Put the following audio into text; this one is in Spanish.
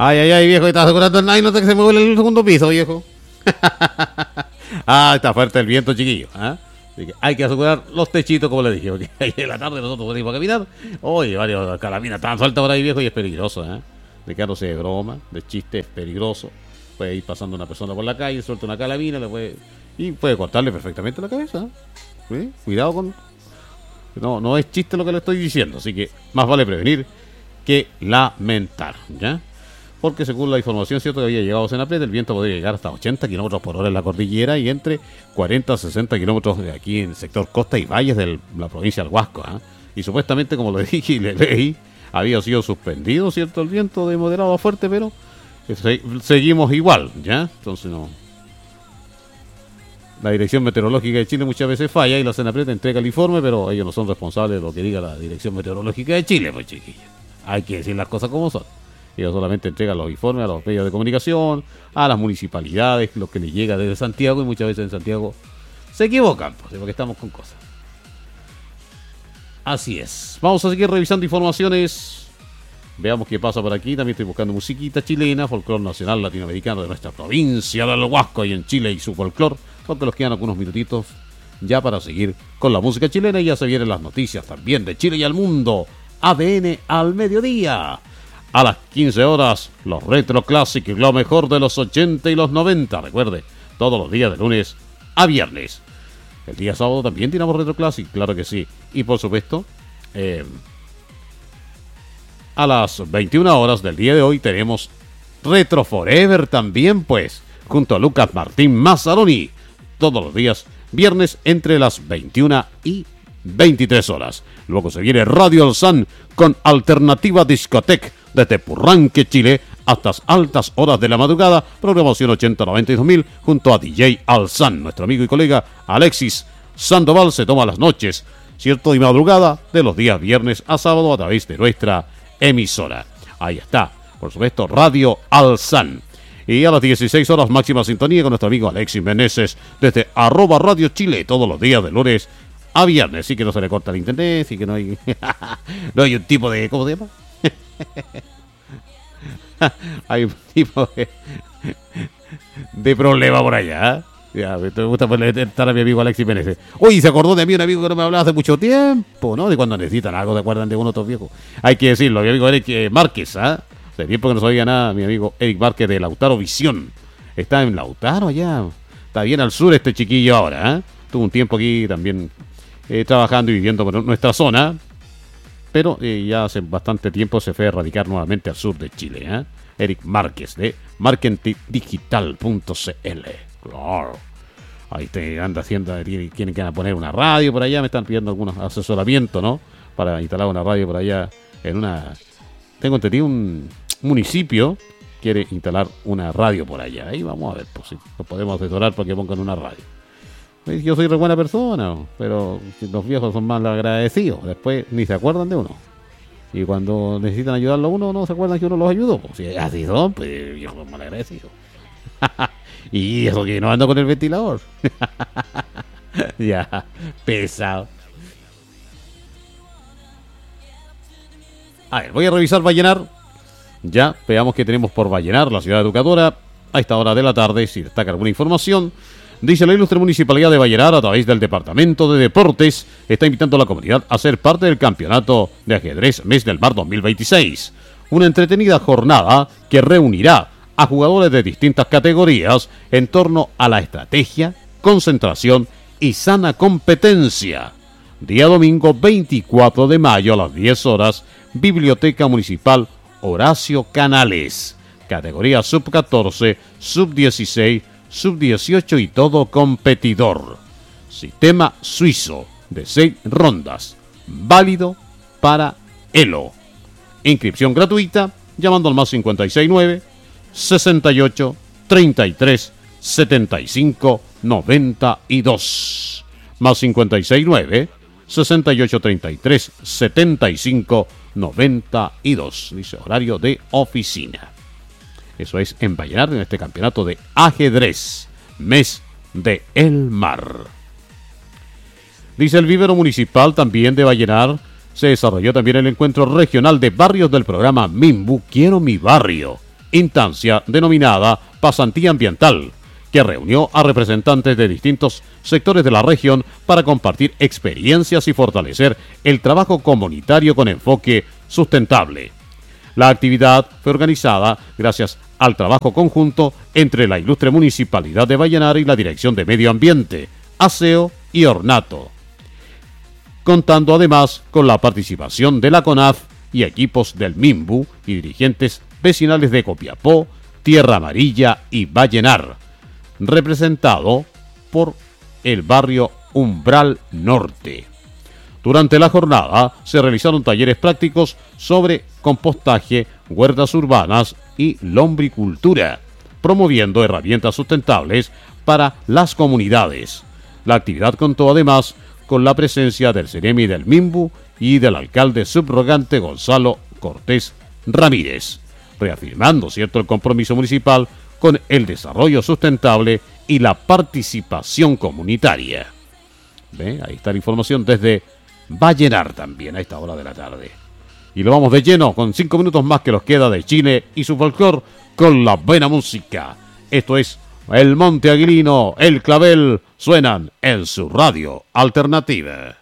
Ay, viejo, estás asegurando el nine, no te que se me vuelve el segundo piso, viejo. Está fuerte el viento, chiquillo. Así que hay que asegurar los techitos, como le dije, porque ahí en la tarde nosotros venimos a caminar. Oye, varios calabinas estaban sueltas por ahí, viejo, y es peligroso, de quedándose de broma, de chiste, es peligroso. Puede ir pasando una persona por la calle, suelta una calabina, y puede cortarle perfectamente la cabeza. ¿Sí? Cuidado con... No es chiste lo que le estoy diciendo, así que más vale prevenir que lamentar, ¿ya? Porque según la información, cierto, que había llegado a Senapred, el viento podría llegar hasta 80 kilómetros por hora en la cordillera y entre 40 a 60 kilómetros de aquí en el sector costa y valles de la provincia del Huasco. Y supuestamente, como le dije y le leí, había sido suspendido, cierto, el viento de moderado a fuerte, pero seguimos igual, ¿ya? Entonces no. La Dirección Meteorológica de Chile muchas veces falla y la Senapred entrega el informe, pero ellos no son responsables de lo que diga la Dirección Meteorológica de Chile, pues chiquillos. Hay que decir las cosas como son. Ellos solamente entregan los informes a los medios de comunicación, a las municipalidades, lo que les llega desde Santiago, y muchas veces en Santiago se equivocan, pues, porque estamos con cosas. Así es. Vamos a seguir revisando informaciones. Veamos qué pasa por aquí. También estoy buscando musiquita chilena, folclore nacional latinoamericano de nuestra provincia del Huasco y en Chile y su folclore, porque nos quedan algunos minutitos ya para seguir con la música chilena y ya se vienen las noticias también de Chile y al mundo. ADN al mediodía. A las 15 horas, los Retro Classic y lo mejor de los 80 y los 90. Recuerde, todos los días de lunes a viernes. El día sábado también tenemos Retro Classic, claro que sí. Y por supuesto, a las 21 horas del día de hoy tenemos Retro Forever también, pues, junto a Lucas Martín Mazzaroni. Todos los días, viernes, entre las 21 y 23 horas. Luego se viene Radio El Sun con Alternativa Discotec desde Purranque, Chile, hasta altas horas de la madrugada, programación 80, 90 y 2000, junto a DJ Alzan. Nuestro amigo y colega Alexis Sandoval se toma las noches, cierto, y madrugada de los días viernes a sábado a través de nuestra emisora. Ahí está, por supuesto, Radio Alzan. Y a las 16 horas máxima sintonía con nuestro amigo Alexis Meneses desde @Radio Chile, todos los días de lunes a viernes. Sí que no se le corta el internet, sí que no hay no hay un tipo de... ¿cómo se llama? Hay un tipo de problema por allá. Ya, me gusta estar a mi amigo Alexis Meneses. Oye, se acordó de mí un amigo que no me hablaba hace mucho tiempo, ¿no? De cuando necesitan algo, ¿se acuerdan de uno otro viejo? Hay que decirlo, mi amigo Eric Márquez, hace tiempo que no sabía nada, mi amigo Eric Márquez de Lautaro Visión. Está en Lautaro allá. Está bien al sur este chiquillo ahora, Tuvo un tiempo aquí también trabajando y viviendo por nuestra zona. Pero ya hace bastante tiempo se fue a radicar nuevamente al sur de Chile. Eric Márquez de marketingdigital.cl. Claro. Ahí te anda haciendo, tienen que poner una radio por allá, me están pidiendo algunos asesoramientos, ¿no? Para instalar una radio por allá en una... Tengo entendido un municipio quiere instalar una radio por allá. Ahí vamos a ver, pues si lo podemos asesorar para que pongan una radio. Yo soy re buena persona, pero los viejos son mal agradecidos. Después ni se acuerdan de uno. Y cuando necesitan ayudarlo a uno, no se acuerdan que uno los ayudó. Pues si así son, pues viejos mal agradecidos. Y eso que no ando con el ventilador. Ya, pesado. A ver, voy a revisar Vallenar. Ya, veamos qué tenemos por Vallenar, la ciudad educadora. A esta hora de la tarde, si destaca alguna información. Dice la ilustre Municipalidad de Vallenar, a través del Departamento de Deportes, está invitando a la comunidad a ser parte del Campeonato de Ajedrez Mes del Mar 2026. Una entretenida jornada que reunirá a jugadores de distintas categorías en torno a la estrategia, concentración y sana competencia. Día domingo 24 de mayo a las 10 horas, Biblioteca Municipal Horacio Canales. Categoría sub-14, sub-16, sub-18 y todo competidor. Sistema suizo de 6 rondas. Válido para Elo. Inscripción gratuita llamando al más 569 68 33 75 92. Más 569 68 33 75 92. Dice horario de oficina. Eso es en Vallenar, en este campeonato de ajedrez, Mes de el Mar. Dice el vivero municipal también de Vallenar, se desarrolló también el encuentro regional de barrios del programa Mimbu Quiero mi Barrio, instancia denominada Pasantía Ambiental, que reunió a representantes de distintos sectores de la región para compartir experiencias y fortalecer el trabajo comunitario con enfoque sustentable. La actividad fue organizada gracias al trabajo conjunto entre la ilustre Municipalidad de Vallenar y la Dirección de Medio Ambiente, Aseo y Ornato, contando además con la participación de la CONAF y equipos del MIMBU y dirigentes vecinales de Copiapó, Tierra Amarilla y Vallenar, representado por el barrio Umbral Norte. Durante la jornada se realizaron talleres prácticos sobre compostaje, huertas urbanas y lombricultura, promoviendo herramientas sustentables para las comunidades. La actividad contó además con la presencia del Ceremi del MIMBU y del alcalde subrogante Gonzalo Cortés Ramírez, reafirmando el compromiso municipal con el desarrollo sustentable y la participación comunitaria. ¿Ve? Ahí está la información desde Vallenar también a esta hora de la tarde. Y lo vamos de lleno con 5 minutos más que nos queda de Chile y su folclor con la buena música. Esto es El Monte Aguilino, El Clavel, suenan en su radio alternativa.